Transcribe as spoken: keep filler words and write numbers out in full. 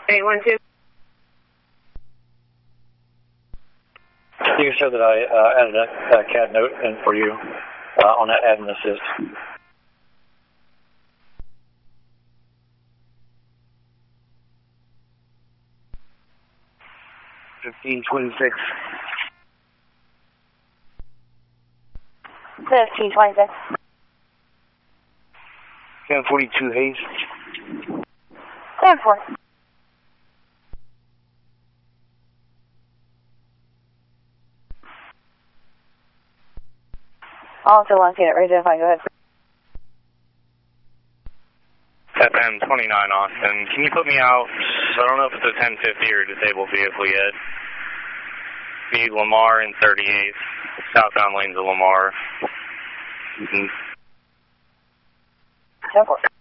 eight one two. You can show that I uh, added a, a C A D note in for you uh, on that admin assist. fifteen twenty-six. fifteen twenty-six. ten forty-two Hayes. seven four. Also one unit, ready to identify, go ahead. F M twenty-nine Austin, can you put me out? I don't know if it's a ten fifty or a disabled vehicle yet. Need Lamar and thirty-eighth, southbound lanes of Lamar. Mm-hmm. ten four.